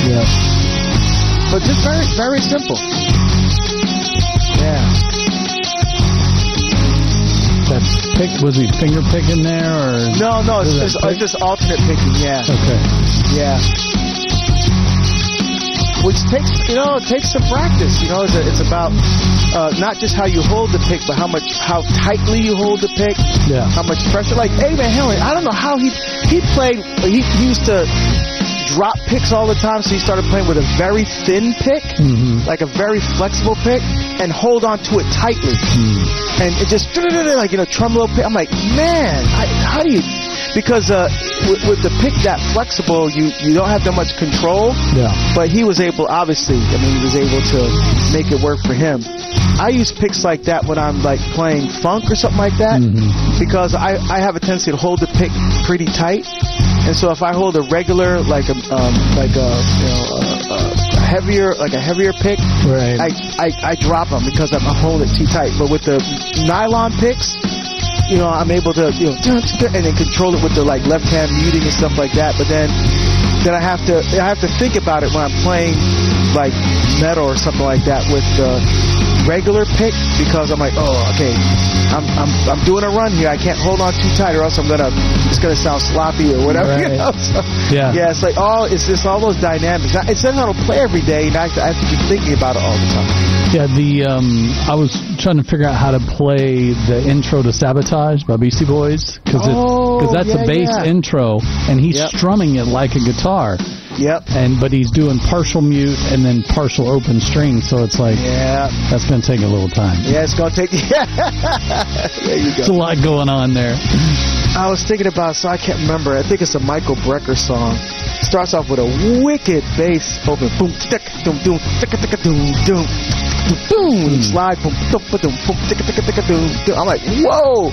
Yeah. But just very, very simple. Yeah. That pick, was he finger picking there, or? No, it's just alternate picking, yeah. Okay. Yeah. Which takes some practice. It's about not just how you hold the pick, but how tightly you hold the pick. Yeah. How much pressure. Like Evan Halen, I don't know how he played. He used to drop picks all the time, so he started playing with a very thin pick, like a very flexible pick, and hold on to it tightly. And it just like tremolo pick. I'm like, man, how do you? Because with the pick that flexible, you don't have that much control. Yeah. But he was able, obviously, he was able to make it work for him. I use picks like that when I'm like playing funk or something like that, because I have a tendency to hold the pick pretty tight. And so if I hold a regular, like a heavier pick, right, I drop them because I'm holding it too tight. But with the nylon picks, I'm able to, and then control it with the like left hand muting and stuff like that. But then I have to think about it when I'm playing like metal or something like that with the regular pick, because I'm like, oh, okay, I'm doing a run here. I can't hold on too tight, or else it's gonna sound sloppy or whatever. Right. So, yeah, it's like it's just all those dynamics. It's not how to play every day, and I have to keep thinking about it all the time. Yeah, I was trying to figure out how to play the intro to Sabotage by Beastie Boys, because that's a bass intro, and he's strumming it like a guitar. Yep. But he's doing partial mute and then partial open string, so it's like, that's going to take a little time. Yeah, it's going to take. There you go. There's a lot going on there. I was thinking about, so I can't remember. I think it's a Michael Brecker song. Starts off with a wicked bass open, boom, tick, doom, doom, tick, tick, doom, doom, boom, slide, boom, boom, boom, tick, tick, tick, doom, doom. I'm like, whoa.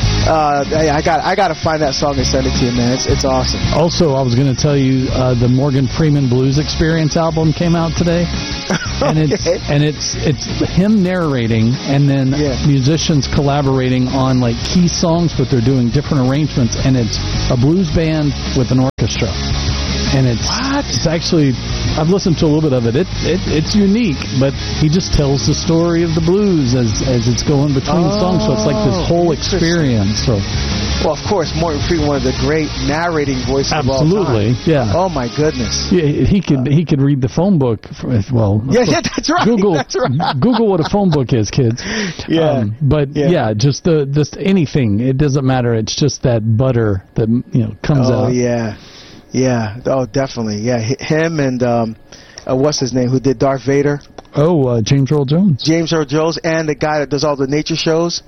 I got to find that song and send it to you, man. It's awesome. Also, I was going to tell you the Morgan Freeman Blues Experience album came out today, and it's him narrating and then musicians collaborating on like key songs, but they're doing different arrangements, and it's a blues band with an orchestra. And it's actually, I've listened to a little bit of it. It's unique, but he just tells the story of the blues as it's going between songs. So it's like this whole experience. So, well, of course, Morgan Freeman, one of the great narrating voices of all time. Absolutely, yeah. Oh my goodness. Yeah, he could read the phone book. That's right. Google what a phone book is, kids. Yeah. Just anything. It doesn't matter. It's just that butter that comes out. Oh yeah. Yeah. Oh, definitely. Yeah. Him and what's his name? Who did Darth Vader? Oh, James Earl Jones. James Earl Jones, and the guy that does all the nature shows.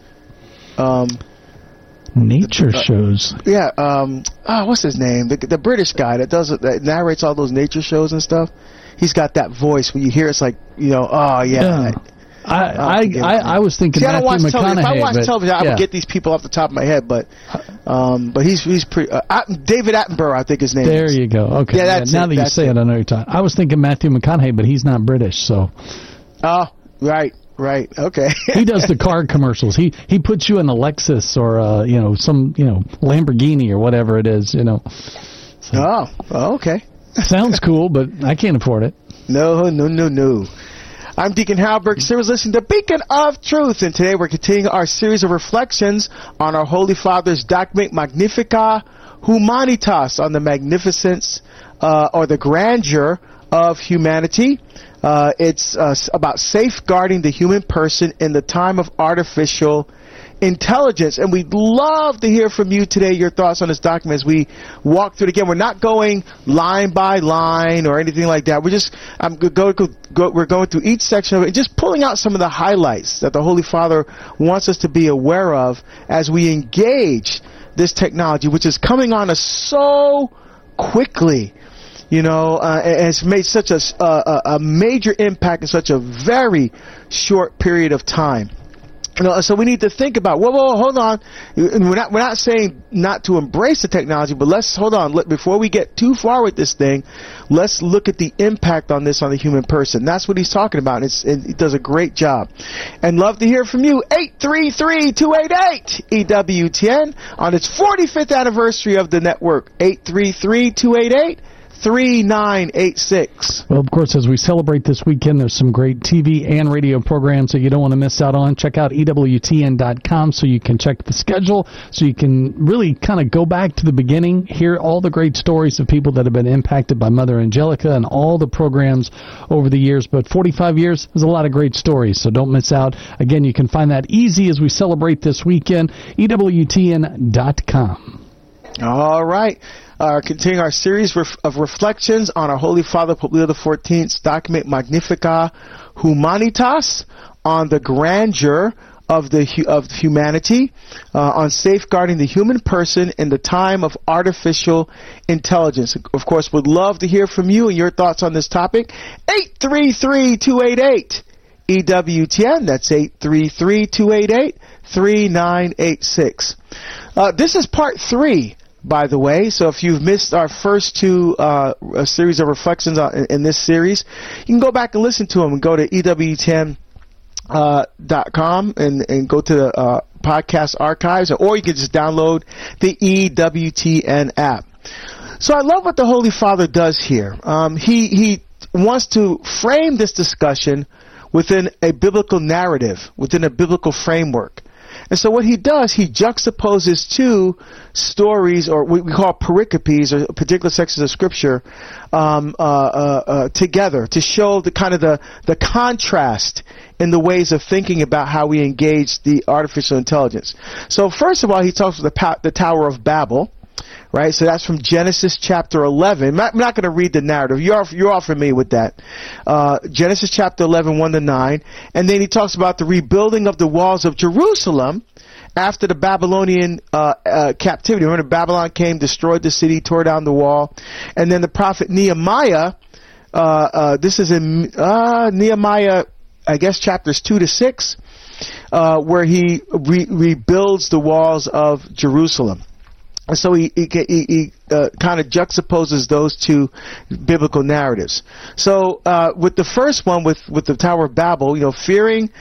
Nature shows. Yeah. What's his name? The British guy that narrates all those nature shows and stuff. He's got that voice when you hear it's like oh yeah. I was thinking Matthew McConaughey. If I watch television, I would get these people off the top of my head, but he's pretty. David Attenborough, I think his name is. There you go. Okay. Yeah, now that you say it, I know you're talking. I was thinking Matthew McConaughey, but he's not British, so. Oh, right. Okay. He does the car commercials. He puts you in a Lexus or some Lamborghini or whatever it is. So. Oh, okay. Sounds cool, but I can't afford it. No. I'm Deacon Halberg. Sir was listening to Beacon of Truth, and today we're continuing our series of reflections on our Holy Father's document Magnificat Humanitas, on the magnificence or the grandeur of humanity. It's about safeguarding the human person in the time of artificial intelligence, and we'd love to hear from you today, your thoughts on this document as we walk through it again. We're not going line by line or anything like that. We're going through each section of it and just pulling out some of the highlights that the Holy Father wants us to be aware of as we engage this technology, which is coming on us so quickly. It's made such a major impact in such a very short period of time. So we need to think about, whoa, hold on. We're not saying not to embrace the technology, but let's hold on. Before we get too far with this thing, let's look at the impact on this on the human person. That's what he's talking about, and he does a great job. And love to hear from you. 833-288-EWTN on its 45th anniversary of the network. 833-288-35 3986. Well, of course, as we celebrate this weekend, there's some great TV and radio programs that you don't want to miss out on. Check out EWTN.com so you can check the schedule, so you can really kind of go back to the beginning, hear all the great stories of people that have been impacted by Mother Angelica and all the programs over the years. But 45 years is a lot of great stories, so don't miss out. Again, you can find that easy as we celebrate this weekend, EWTN.com. All right. Continuing our series of reflections on our Holy Father, Pope Leo XIV's document Magnificat Humanitas, on the grandeur of humanity, on safeguarding the human person in the time of artificial intelligence. Of course, would love to hear from you and your thoughts on this topic. 833-288 EWTN. That's 833-288-3986. This is part 3. By the way, so if you've missed our first 2 a series of reflections in this series, you can go back and listen to them and go to EWTN.com and go to the podcast archives, or you can just download the EWTN app. So I love what the Holy Father does here. He wants to frame this discussion within a biblical narrative, within a biblical framework. And so what he does, he juxtaposes 2 stories, or what we call pericopes, or particular sections of Scripture, together to show the kind of the contrast in the ways of thinking about how we engage the artificial intelligence. So first of all, he talks about the Tower of Babel. Right, so that's from Genesis chapter 11. I'm not going to read the narrative. You're all familiar with that. Genesis chapter 11, 1-9. And then he talks about the rebuilding of the walls of Jerusalem after the Babylonian captivity. Remember, Babylon came, destroyed the city, tore down the wall. And then the prophet Nehemiah, this is in Nehemiah, I guess, chapters 2-6, where he rebuilds the walls of Jerusalem. And so he kind of juxtaposes those 2 biblical narratives. So with the first one, with the Tower of Babel, fearing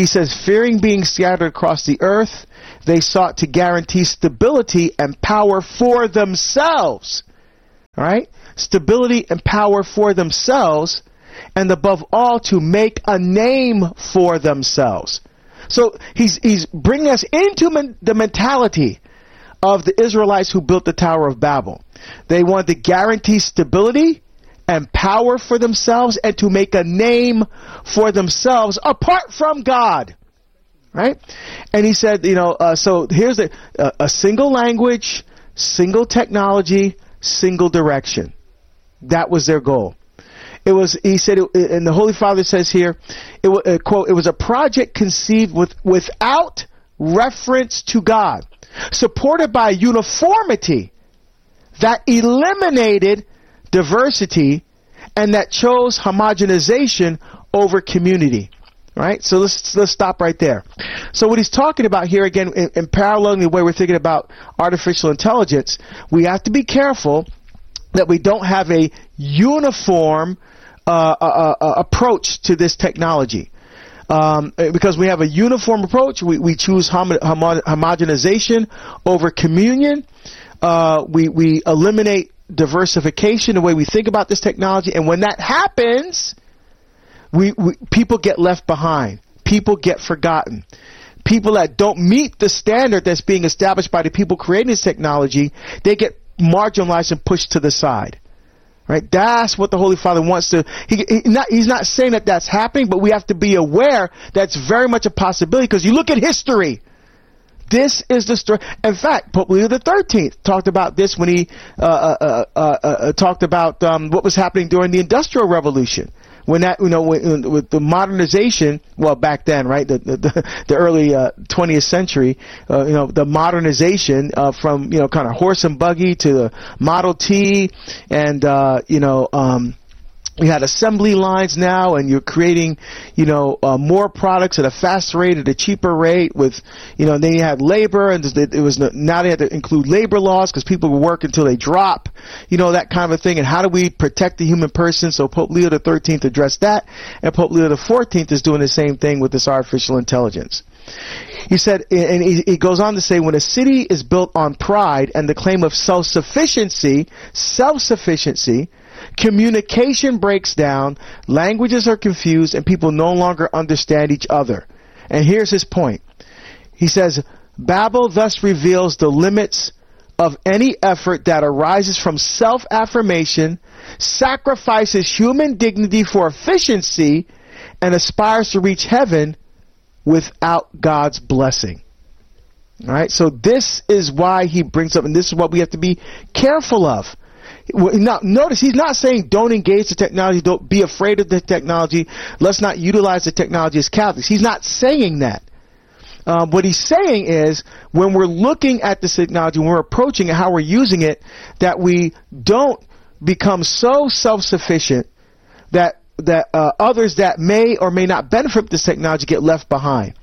being scattered across the earth, they sought to guarantee stability and power for themselves. All right? Stability and power for themselves, and above all, to make a name for themselves. So he's bringing us into the mentality of the Israelites who built the Tower of Babel. They wanted to guarantee stability and power for themselves and to make a name for themselves apart from God. Right? And he said, so here's a single language, single technology, single direction. That was their goal. He said, and the Holy Father says here, quote, it was a project conceived without reference to God, supported by uniformity that eliminated diversity and that chose homogenization over community. Right? So let's stop right there. So what he's talking about here, again, in paralleling the way we're thinking about artificial intelligence, we have to be careful that we don't have a uniform approach to this technology. Because we have a uniform approach, we choose homogenization over communion. We eliminate diversification, the way we think about this technology. And when that happens, people get left behind. People get forgotten. People that don't meet the standard that's being established by the people creating this technology, they get marginalized and pushed to the side. Right? That's what the Holy Father wants to. He's not saying that that's happening, but we have to be aware that's very much a possibility, because you look at history. This is the story. In fact, Pope Leo XIII talked about this when he talked about what was happening during the Industrial Revolution. When that, with the modernization, well, back then, right, the early 20th century, the modernization from, kind of horse and buggy to the Model T, and, you had assembly lines now, and you're creating, more products at a faster rate, at a cheaper rate with, then you had labor, and now they had to include labor laws because people will work until they drop, that kind of a thing. And how do we protect the human person? So Pope Leo XIII addressed that, and Pope Leo XIV is doing the same thing with this artificial intelligence. He said, and he goes on to say, when a city is built on pride and the claim of self-sufficiency, Communication breaks down, languages are confused, and people no longer understand each other. And here's his point. He says, Babel thus reveals the limits of any effort that arises from self-affirmation, sacrifices human dignity for efficiency, and aspires to reach heaven without God's blessing. All right, so this is why he brings up, and this is what we have to be careful of. Now, notice he's not saying don't engage the technology, don't be afraid of the technology, let's not utilize the technology as Catholics. He's not saying that. What he's saying is when we're looking at this technology, when we're approaching it, how we're using it, that we don't become so self-sufficient that others that may or may not benefit from this technology get left behind.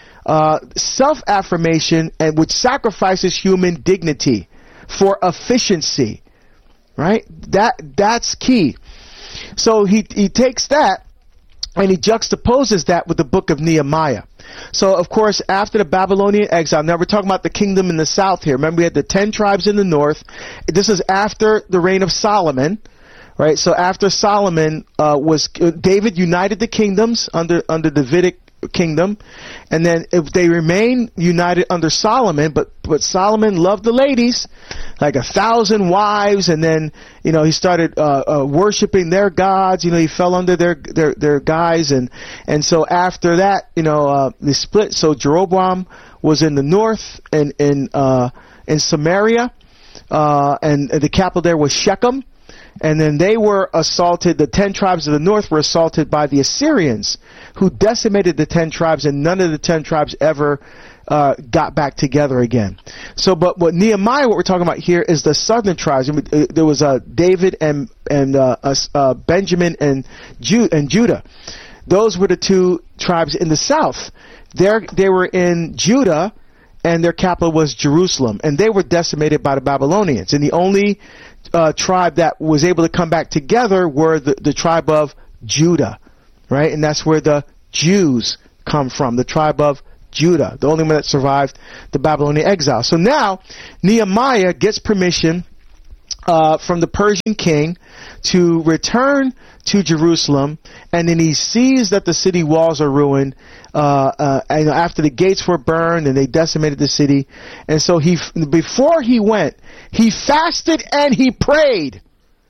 Self-affirmation, and which sacrifices human dignity for efficiency, right? That's key. So he takes that and he juxtaposes that with the book of Nehemiah. So, of course, after the Babylonian exile, now we're talking about the kingdom in the south here. Remember, we had the 10 tribes in the north. This is after the reign of Solomon, right? So after Solomon David united the kingdoms under Davidic kingdom, and then if they remain united under Solomon, but Solomon loved the ladies, like 1,000 wives, and then he started worshiping their gods. He fell under their guise, and so after that they split. So Jeroboam was in the north and in Samaria, and the capital there was Shechem. And then they were assaulted, the 10 tribes of the north were assaulted by the Assyrians, who decimated the 10 tribes, and none of the 10 tribes ever got back together again. So, but what Nehemiah, what we're talking about here, is the southern tribes. There was David and Benjamin and Judah. Those were the two tribes in the south. They were in Judah, and their capital was Jerusalem, and they were decimated by the Babylonians. And the only tribe that was able to come back together were the tribe of Judah, right? And that's where the Jews come from, the tribe of Judah, the only one that survived the Babylonian exile. So now Nehemiah gets permission from the Persian king to return to Jerusalem, and then he sees that the city walls are ruined after the gates were burned and they decimated the city. And so before he went, he fasted and he prayed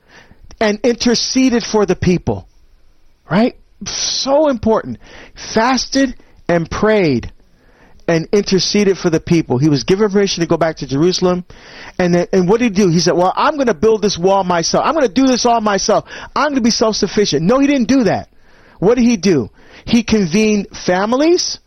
and interceded for the people. Right? So important. Fasted and prayed and interceded for the people. He was given permission to go back to Jerusalem. And what did he do? He said, well, I'm going to build this wall myself. I'm going to do this all myself. I'm going to be self-sufficient. No, he didn't do that. What did he do? He convened families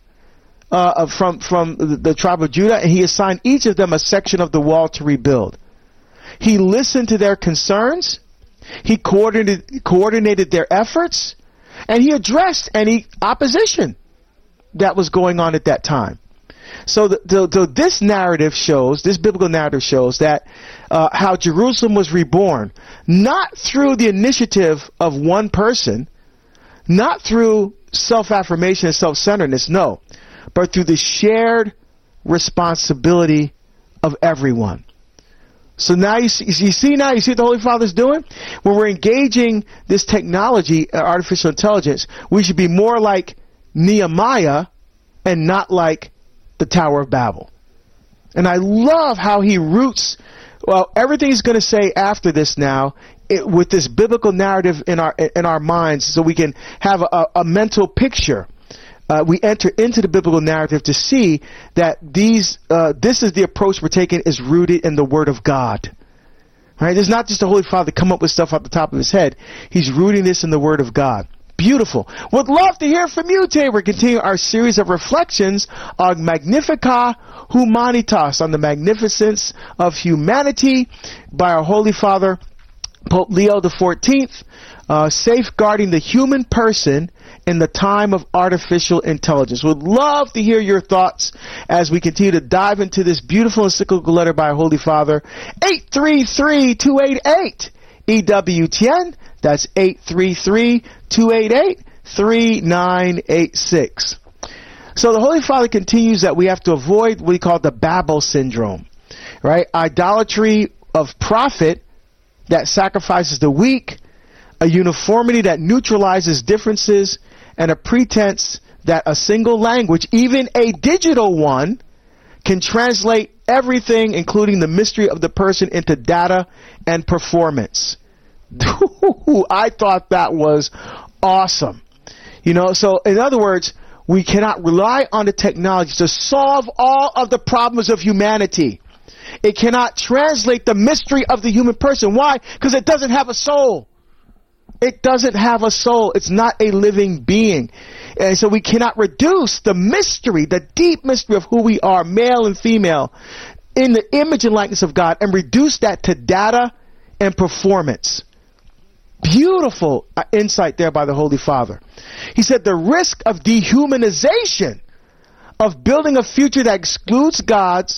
from the tribe of Judah, and he assigned each of them a section of the wall to rebuild. He listened to their concerns. He coordinated their efforts, and he addressed any opposition that was going on at that time. So this biblical narrative shows that how Jerusalem was reborn, not through the initiative of one person, not through self-affirmation and self-centeredness, no, but through the shared responsibility of everyone. So now you see what the Holy Father's doing? When we're engaging this technology, artificial intelligence, we should be more like Nehemiah and not like the Tower of Babel. And I love how he roots, everything he's going to say after this now, with this biblical narrative in our minds, so we can have a mental picture. We enter into the biblical narrative to see that this is the approach we're taking, is rooted in the Word of God. Right? There's not just the Holy Father come up with stuff off the top of his head. He's rooting this in the Word of God. Beautiful. Would love to hear from you today. We're continuing our series of reflections on Magnificat Humanitas, on the magnificence of humanity, by our Holy Father, Pope Leo XIV, safeguarding the human person in the time of artificial intelligence. Would love to hear your thoughts as we continue to dive into this beautiful encyclical letter by our Holy Father. 833-288 EWTN. That's 833-288-3986. So the Holy Father continues that we have to avoid what he called the Babel syndrome, right? Idolatry of profit that sacrifices the weak a uniformity that neutralizes differences, and a pretense that a single language, even a digital one, can translate everything, including the mystery of the person, into data and performance. I thought that was awesome. You know, so in other words, we cannot rely on the technology to solve all of the problems of humanity. It cannot translate the mystery of the human person. Why? Because it doesn't have a soul. It doesn't have a soul. It's not a living being. And so we cannot reduce the mystery, the deep mystery of who we are, male and female, in the image and likeness of God, and reduce that to data and performance. Beautiful insight there by the Holy Father. He said the risk of dehumanization, of building a future that excludes God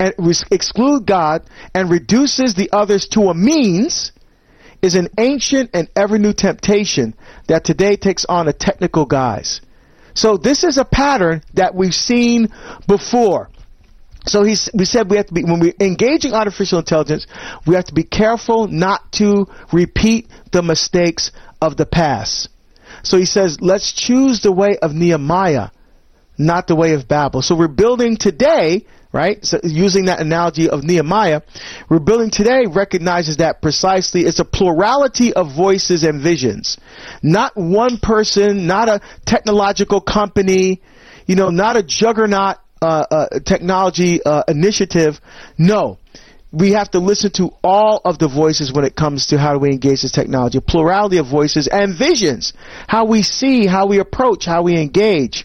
and reduces the others to a means, is an ancient and ever new temptation that today takes on a technical guise. So this is a pattern that we've seen before. So we said we have to be, when we're engaging artificial intelligence, we have to be careful not to repeat the mistakes of the past. So he says, let's choose the way of Nehemiah, not the way of Babel. So we're building today, right? So using that analogy of Nehemiah, we're building today recognizes that precisely it's a plurality of voices and visions. Not one person, not a technological company, not a juggernaut technology initiative. No. We have to listen to all of the voices when it comes to how do we engage this technology. A plurality of voices and visions. How we see, how we approach, how we engage.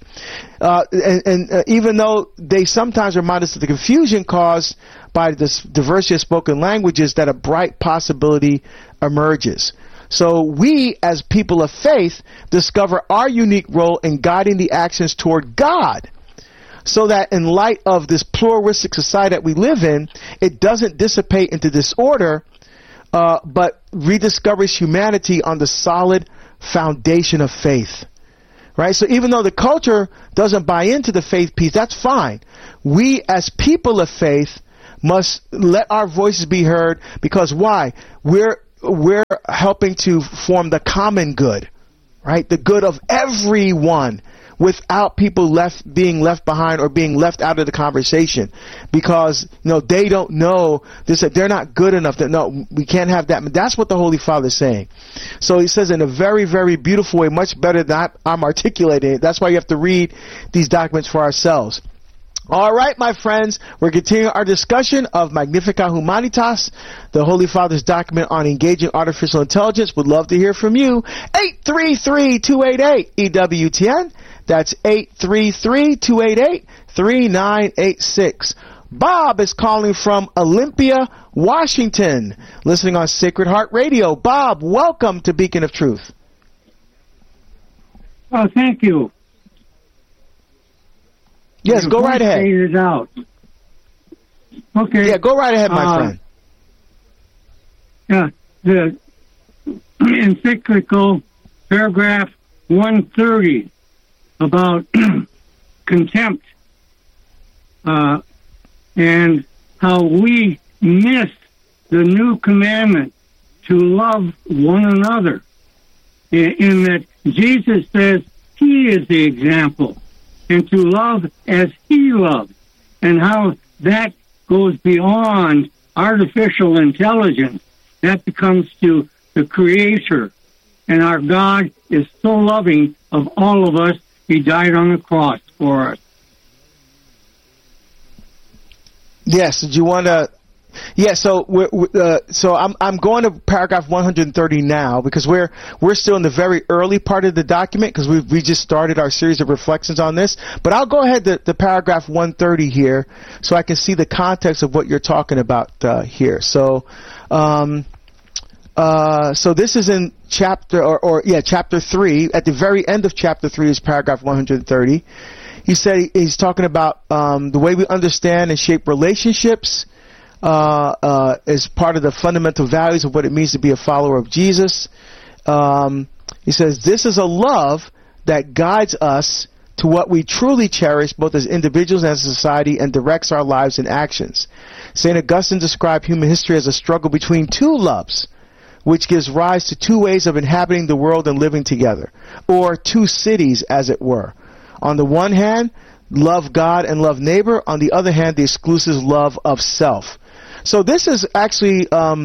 And even though they sometimes remind us of the confusion caused by this diversity of spoken languages, that a bright possibility emerges. So we, as people of faith, discover our unique role in guiding the actions toward God, so that in light of this pluralistic society that we live in, it doesn't dissipate into disorder, but rediscovers humanity on the solid foundation of faith. Right? So even though the culture doesn't buy into the faith piece, that's fine. We, as people of faith, must let our voices be heard, because why? We're helping to form the common good, right? The good of everyone, without people being left behind or being left out of the conversation, because they don't know this, they're not good enough. No, we can't have that. That's what the Holy Father is saying. So he says in a very, very beautiful way, much better than I'm articulating it. That's why you have to read these documents for ourselves. All right, my friends, we're continuing our discussion of Magnificat Humanitas, the Holy Father's document on engaging artificial intelligence. Would love to hear from you. 833-288-EWTN. That's 833-288-3986. Bob is calling from Olympia, Washington, listening on Sacred Heart Radio. Bob, welcome to Beacon of Truth. Oh, thank you. Yes, go right ahead. It out. Okay. Yeah, go right ahead, my friend. Yeah, the encyclical paragraph 130 about contempt and how we miss the new commandment to love one another, in that Jesus says he is the example, and to love as he loved, and how that goes beyond artificial intelligence. That becomes to the Creator. And our God is so loving of all of us, he died on the cross for us. Yes, did you want to... Yeah, so I'm going to paragraph 130 now, because we're still in the very early part of the document, because we just started our series of reflections on this. But I'll go ahead to paragraph 130 here, so I can see the context of what you're talking about here. So this is in chapter 3. At the very end of chapter 3 is paragraph 130. He said he's talking about the way we understand and shape relationships. As part of the fundamental values of what it means to be a follower of Jesus. He says, this is a love that guides us to what we truly cherish, both as individuals and as a society, and directs our lives and actions. St. Augustine described human history as a struggle between two loves, which gives rise to two ways of inhabiting the world and living together, or two cities, as it were. On the one hand, love God and love neighbor. On the other hand, the exclusive love of self. So this is actually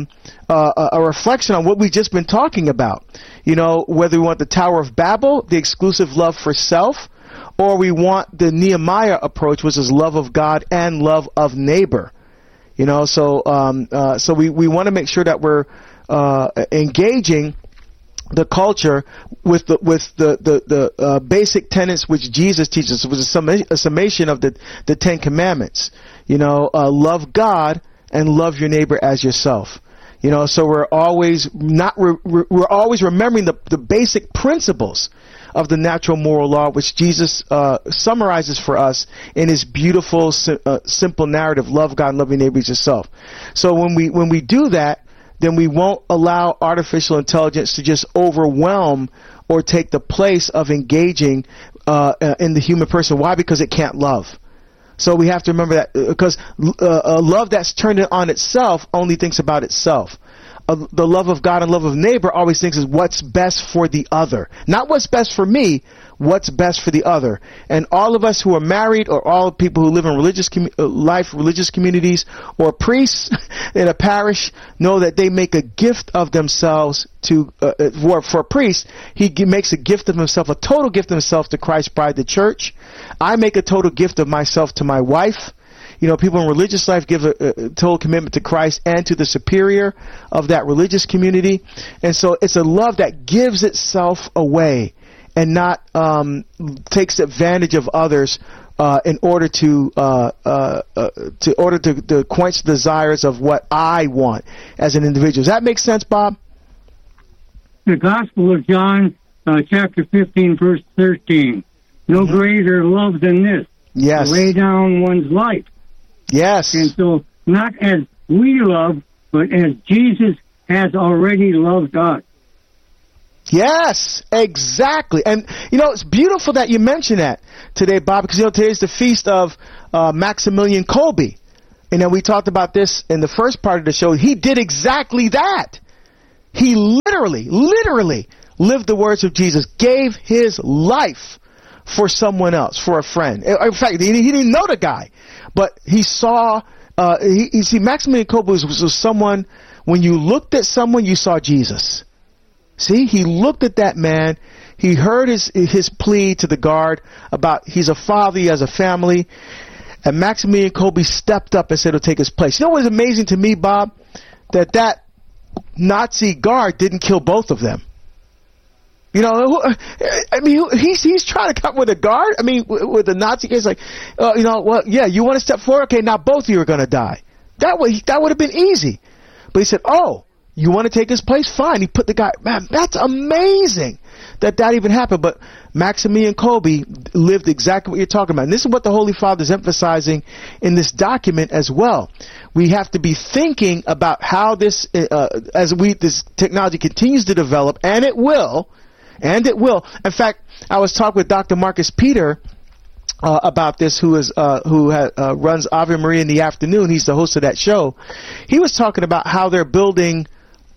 a reflection on what we've just been talking about. You know, whether we want the Tower of Babel, the exclusive love for self, or we want the Nehemiah approach, which is love of God and love of neighbor. You know, so we want to make sure that we're engaging the culture with the basic tenets which Jesus teaches. It was a summation of the Ten Commandments. You know, love God and love your neighbor as yourself. You know, so we're always we're always remembering the basic principles of the natural moral law, which Jesus summarizes for us in his beautiful, simple narrative: love God and love your neighbor as yourself. So when we do that, then we won't allow artificial intelligence to just overwhelm or take the place of engaging in the human person. Why? Because it can't love. So we have to remember that, because a love that's turned on itself only thinks about itself. The love of God and love of neighbor always thinks is what's best for the other. Not what's best for me, what's best for the other. And all of us who are married, or all people who live in religious religious communities, or priests in a parish, know that they make a gift of themselves to, for a priest, he makes a gift of himself, a total gift of himself to Christ's bride, the church. I make a total gift of myself to my wife. You know, people in religious life give a total commitment to Christ and to the superior of that religious community. And so it's a love that gives itself away and not takes advantage of others in order to quench the desires of what I want as an individual. Does that make sense, Bob? The Gospel of John, chapter 15, verse 13. No greater love than this. Yes. To lay down one's life. Yes. And so, not as we love, but as Jesus has already loved us. Yes, exactly. And, you know, it's beautiful that you mentioned that today, Bob, because, you know, today's the feast of Maximilian Kolbe. And then we talked about this in the first part of the show. He did exactly that. He literally lived the words of Jesus, gave his life for someone else, for a friend. In fact, he didn't know the guy, but he saw, you see, Maximilian Kolbe was someone, when you looked at someone, you saw Jesus. See, he looked at that man, he heard his plea to the guard about he's a father, he has a family, and Maximilian Kolbe stepped up and said he'll take his place. You know what's amazing to me, Bob? That Nazi guard didn't kill both of them. You know, I mean, he's trying to come with a guard. I mean, with the Nazi case, like, you know, well, yeah, you want to step forward? Okay, now both of you are going to die. That would have been easy. But he said, oh, you want to take his place? Fine. He put the guy, man, that's amazing that even happened. But Maximilian Kolbe lived exactly what you're talking about. And this is what the Holy Father is emphasizing in this document as well. We have to be thinking about how this, this technology continues to develop, and it will. In fact, I was talking with Dr. Marcus Peter about this, who runs Ave Maria in the Afternoon. He's the host of that show. He was talking about how they're building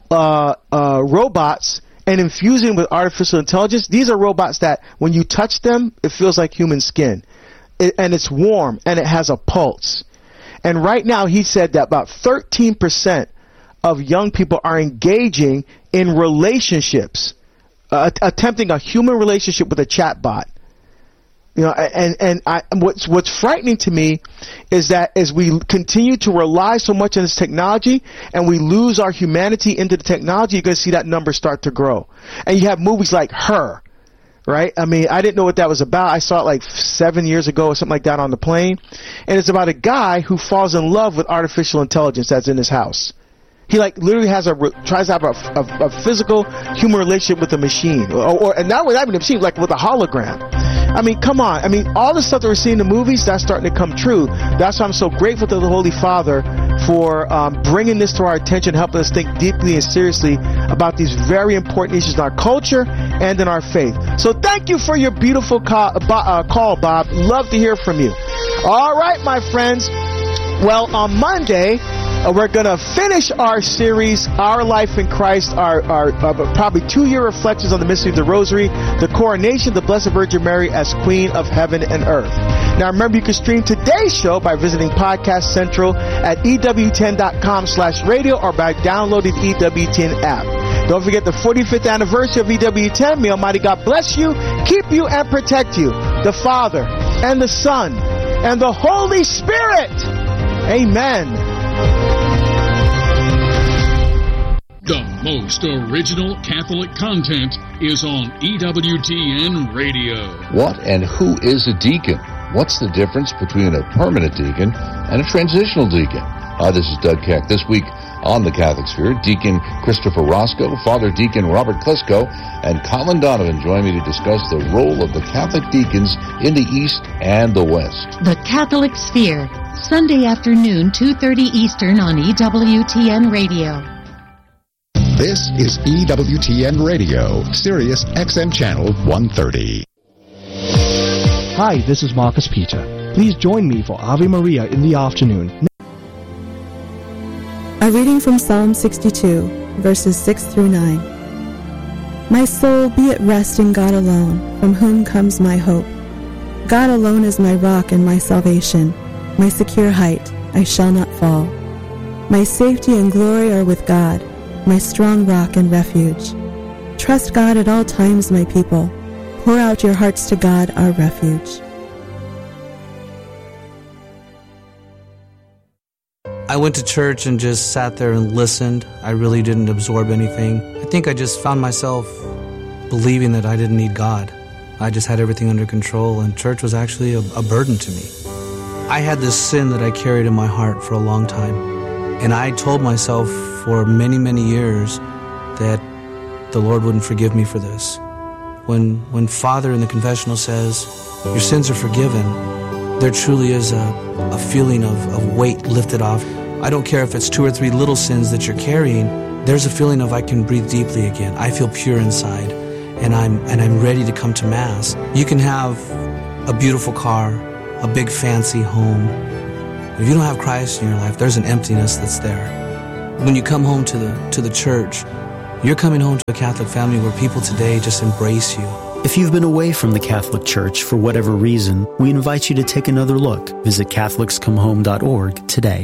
robots and infusing with artificial intelligence. These are robots that when you touch them, it feels like human skin. And it's warm and it has a pulse. And right now he said that about 13% of young people are engaging in relationships, attempting a human relationship with a chatbot. You know, and what's frightening to me is that as we continue to rely so much on this technology and we lose our humanity into the technology, you're going to see that number start to grow. And you have movies like Her, right? I mean, I didn't know what that was about. I saw it like 7 years ago or something like that on the plane. And it's about a guy who falls in love with artificial intelligence that's in his house. He literally tries to have a physical human relationship with a machine, and not with having a machine, like with a hologram. I mean, come on. I mean, all the stuff that we're seeing in the movies, that's starting to come true. That's why I'm so grateful to the Holy Father for bringing this to our attention, helping us think deeply and seriously about these very important issues in our culture and in our faith. So thank you for your beautiful call, Bob. Love to hear from you. All right, my friends. Well, on Monday, We're going to finish our series, Our Life in Christ, our probably 2-year reflections on the mystery of the Rosary, the coronation of the Blessed Virgin Mary as Queen of Heaven and Earth. Now remember, you can stream today's show by visiting Podcast Central at EWTN.com/radio or by downloading the EWTN app. Don't forget the 45th anniversary of EWTN. May Almighty God bless you, keep you, and protect you. The Father, and the Son, and the Holy Spirit. Amen. The most original Catholic content is on EWTN Radio. What and who is a deacon? What's the difference between a permanent deacon and a transitional deacon? This is Doug Keck. This week on the Catholic Sphere, Deacon Christopher Roscoe, Father Deacon Robert Klesko, and Colin Donovan join me to discuss the role of the Catholic deacons in the East and the West. The Catholic Sphere, Sunday afternoon, 2:30 Eastern on EWTN Radio. This is EWTN Radio, Sirius XM Channel 130. Hi, this is Marcus Peter. Please join me for Ave Maria in the afternoon. A reading from Psalm 62, verses 6 through 9. My soul, be at rest in God alone, from whom comes my hope. God alone is my rock and my salvation, my secure height, I shall not fall. My safety and glory are with God, my strong rock and refuge. Trust God at all times, my people. Pour out your hearts to God, our refuge. I went to church and just sat there and listened. I really didn't absorb anything. I think I just found myself believing that I didn't need God. I just had everything under control, and church was actually a burden to me. I had this sin that I carried in my heart for a long time, and I told myself for many, many years that the Lord wouldn't forgive me for this. When Father in the confessional says, your sins are forgiven, there truly is a feeling of weight lifted off. I don't care if it's 2 or 3 little sins that you're carrying, there's a feeling of I can breathe deeply again. I feel pure inside, and I'm ready to come to Mass. You can have a beautiful car, a big fancy home. If you don't have Christ in your life, there's an emptiness that's there. When you come home to the church, you're coming home to a Catholic family where people today just embrace you. If you've been away from the Catholic Church for whatever reason, we invite you to take another look. Visit CatholicsComeHome.org today.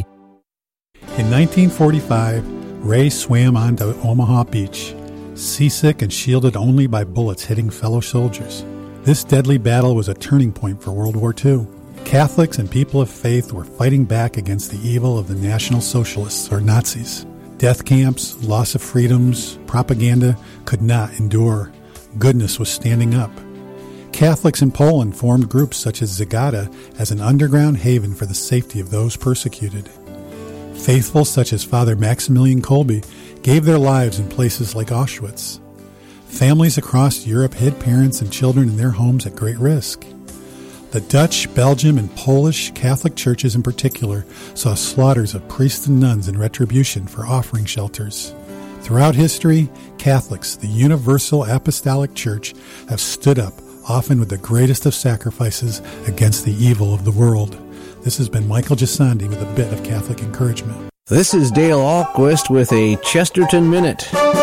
In 1945, Ray swam onto Omaha Beach, seasick and shielded only by bullets hitting fellow soldiers. This deadly battle was a turning point for World War II. Catholics and people of faith were fighting back against the evil of the National Socialists, or Nazis. Death camps, loss of freedoms, propaganda could not endure. Goodness was standing up. Catholics in Poland formed groups such as Zagada as an underground haven for the safety of those persecuted. Faithful such as Father Maximilian Kolbe gave their lives in places like Auschwitz. Families across Europe hid parents and children in their homes at great risk. The Dutch, Belgian, and Polish Catholic churches in particular saw slaughters of priests and nuns in retribution for offering shelters. Throughout history, Catholics, the universal apostolic church, have stood up, often with the greatest of sacrifices, against the evil of the world. This has been Michael Gisandi with a bit of Catholic encouragement. This is Dale Ahlquist with a Chesterton Minute.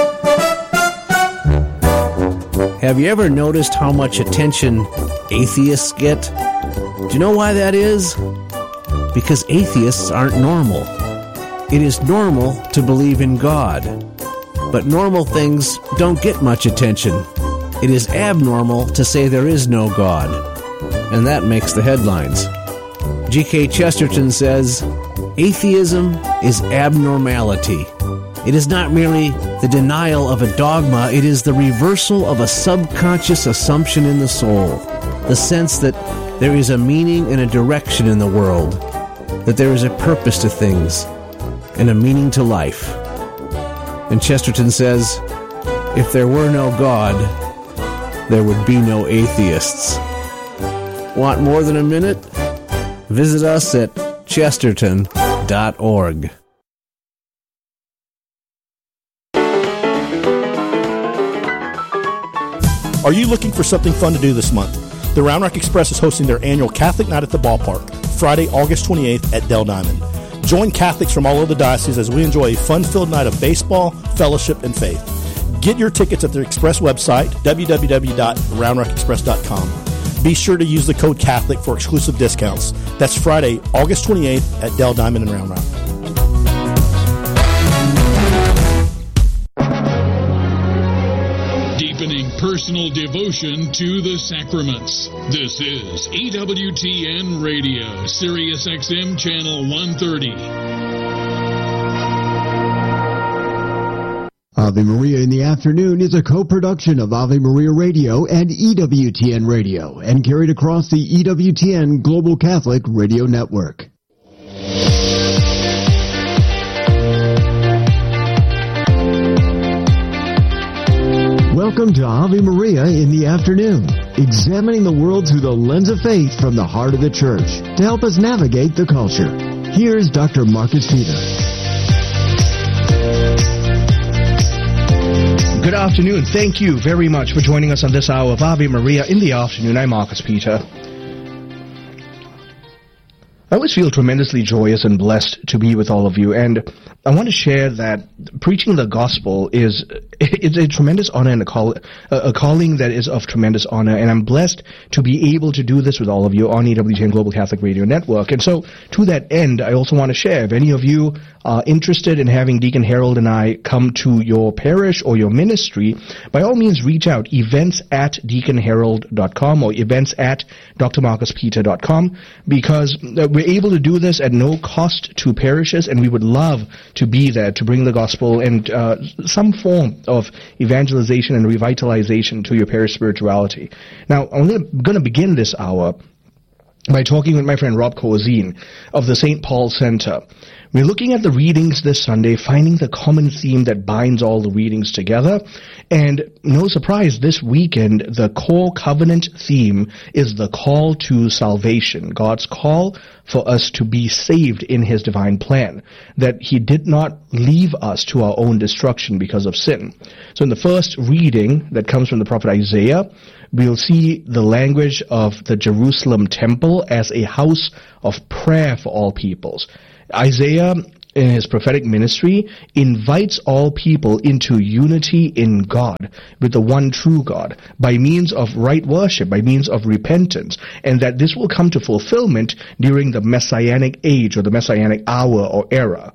Have you ever noticed how much attention atheists get? Do you know why that is? Because atheists aren't normal. It is normal to believe in God. But normal things don't get much attention. It is abnormal to say there is no God. And that makes the headlines. G.K. Chesterton says, atheism is abnormality. It is not merely the denial of a dogma, it is the reversal of a subconscious assumption in the soul. The sense that there is a meaning and a direction in the world, that there is a purpose to things and a meaning to life. And Chesterton says, if there were no God, there would be no atheists. Want more than a minute? Visit us at chesterton.org. Are you looking for something fun to do this month? The Round Rock Express is hosting their annual Catholic Night at the Ballpark, Friday, August 28th at Dell Diamond. Join Catholics from all over the diocese as we enjoy a fun-filled night of baseball, fellowship, and faith. Get your tickets at the Express website, www.roundrockexpress.com. Be sure to use the code Catholic for exclusive discounts. That's Friday, August 28th at Dell Diamond in Round Rock. Deepening personal devotion to the sacraments. This is EWTN Radio, Sirius XM Channel 130. Ave Maria in the Afternoon is a co-production of Ave Maria Radio and EWTN Radio and carried across the EWTN Global Catholic Radio Network. Welcome to Ave Maria in the Afternoon, examining the world through the lens of faith from the heart of the Church to help us navigate the culture. Here's Dr. Marcus Peter. Good afternoon. Thank you very much for joining us on this hour of Ave Maria in the Afternoon. I'm Marcus Peter. I always feel tremendously joyous and blessed to be with all of you, and I want to share that preaching the gospel it's a tremendous honor and a calling that is of tremendous honor, and I'm blessed to be able to do this with all of you on EWTN Global Catholic Radio Network. And so, to that end, I also want to share, if any of you are interested in having Deacon Harold and I come to your parish or your ministry, by all means reach out, events@deaconharold.com or events@drmarcuspeter.com, because we're able to do this at no cost to parishes, and we would love to be there to bring the gospel and some form of evangelization and revitalization to your parish spirituality. Now, I'm going to begin this hour by talking with my friend Rob Corzine of the St. Paul Center. We're looking at the readings this Sunday, finding the common theme that binds all the readings together. And no surprise, this weekend, the core covenant theme is the call to salvation, God's call for us to be saved in His divine plan, that He did not leave us to our own destruction because of sin. So in the first reading that comes from the prophet Isaiah, we'll see the language of the Jerusalem temple as a house of prayer for all peoples. Isaiah, in his prophetic ministry, invites all people into unity in God, with the one true God, by means of right worship, by means of repentance, and that this will come to fulfillment during the Messianic age or the Messianic hour or era.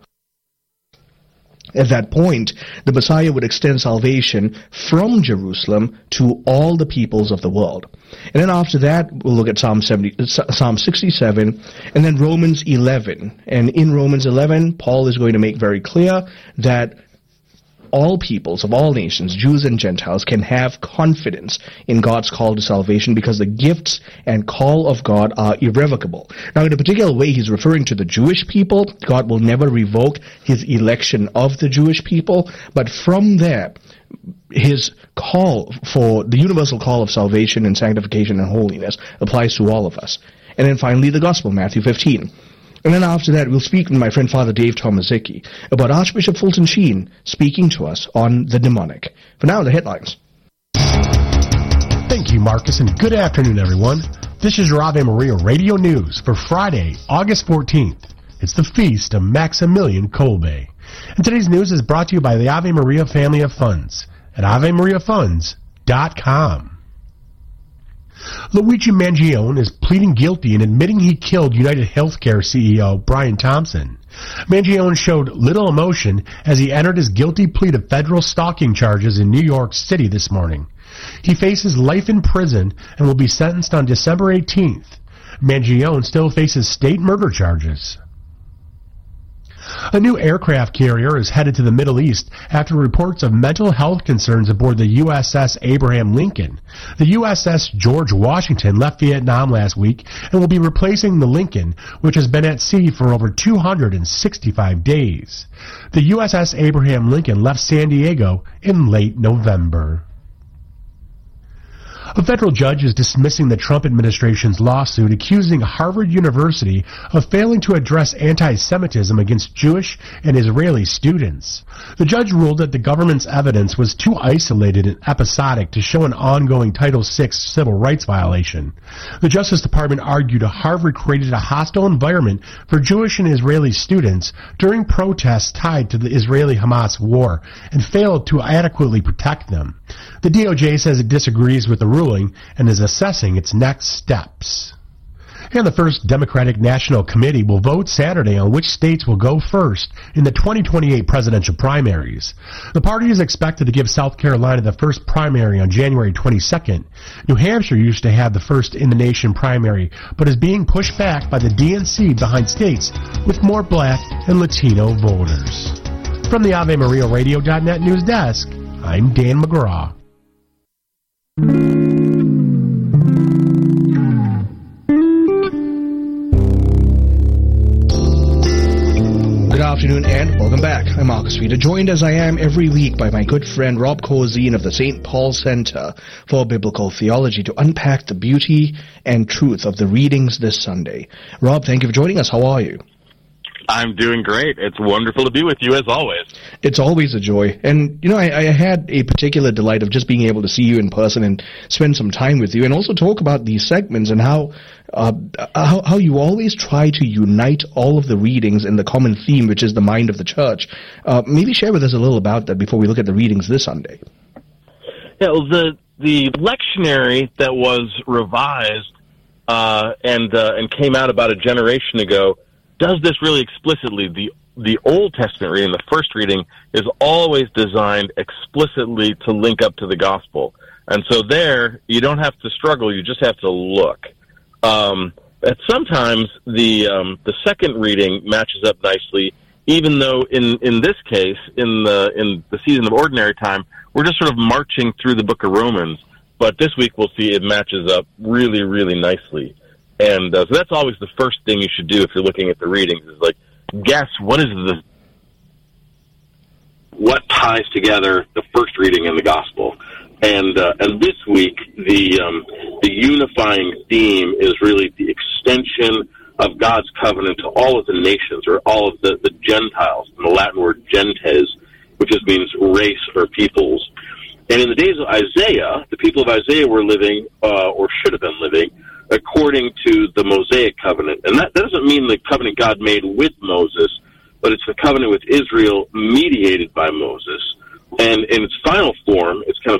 At that point, the Messiah would extend salvation from Jerusalem to all the peoples of the world. And then after that, we'll look at Psalm 67, and then Romans 11. And in Romans 11, Paul is going to make very clear that all peoples of all nations, Jews and Gentiles, can have confidence in God's call to salvation because the gifts and call of God are irrevocable. Now, in a particular way, he's referring to the Jewish people. God will never revoke His election of the Jewish people. But from there, His call for the universal call of salvation and sanctification and holiness applies to all of us. And then finally, the Gospel, Matthew 15. And then after that, we'll speak with my friend Father Dave Tomaszicki about Archbishop Fulton Sheen speaking to us on the demonic. For now, the headlines. Thank you, Marcus, and good afternoon, everyone. This is your Ave Maria Radio News for Friday, August 14th. It's the feast of Maximilian Kolbe. And today's news is brought to you by the Ave Maria family of funds at AveMariaFunds.com. Luigi Mangione is pleading guilty and admitting he killed United Healthcare CEO Brian Thompson. Mangione showed little emotion as he entered his guilty plea to federal stalking charges in New York City this morning. He faces life in prison and will be sentenced on December 18th. Mangione still faces state murder charges. A new aircraft carrier is headed to the Middle East after reports of mental health concerns aboard the USS Abraham Lincoln. The USS George Washington left Vietnam last week and will be replacing the Lincoln, which has been at sea for over 265 days. The USS Abraham Lincoln left San Diego in late November. A federal judge is dismissing the Trump administration's lawsuit accusing Harvard University of failing to address anti-Semitism against Jewish and Israeli students. The judge ruled that the government's evidence was too isolated and episodic to show an ongoing Title VI civil rights violation. The Justice Department argued Harvard created a hostile environment for Jewish and Israeli students during protests tied to the Israeli-Hamas war and failed to adequately protect them. The DOJ says it disagrees with the ruling and is assessing its next steps. And the first Democratic National Committee will vote Saturday on which states will go first in the 2028 presidential primaries. The party is expected to give South Carolina the first primary on January 22nd. New Hampshire used to have the first in-the-nation primary, but is being pushed back by the DNC behind states with more black and Latino voters. From the AveMariaRadio.net news desk, I'm Dan McGraw. Good afternoon and welcome back. I'm Marcus Reeder, joined as I am every week by my good friend Rob Corzine of the St. Paul Center for Biblical Theology to unpack the beauty and truth of the readings this Sunday. Rob, thank you for joining us. How are you? I'm doing great. It's wonderful to be with you, as always. It's always a joy. And, you know, I had a particular delight of just being able to see you in person and spend some time with you and also talk about these segments and how you always try to unite all of the readings in the common theme, which is the mind of the church. Maybe share with us a little about that before we look at the readings this Sunday. Yeah, well, the lectionary that was revised and came out about a generation ago does this really explicitly. The Old Testament reading, the first reading, is always designed explicitly to link up to the gospel. And so there, you don't have to struggle, you just have to look. But sometimes the second reading matches up nicely, even though in this case, in the season of ordinary time, we're just sort of marching through the book of Romans. But this week we'll see it matches up really, really nicely. And so that's always the first thing you should do if you're looking at the readings, is like, guess what ties together the first reading and the gospel. And this week, the unifying theme is really the extension of God's covenant to all of the nations, or all of the Gentiles, and the Latin word gentes, which just means race or peoples. And in the days of Isaiah, the people of Isaiah were living, or should have been living, according to the Mosaic covenant. And that doesn't mean the covenant God made with Moses, but it's the covenant with Israel mediated by Moses. And in its final form, it's kind of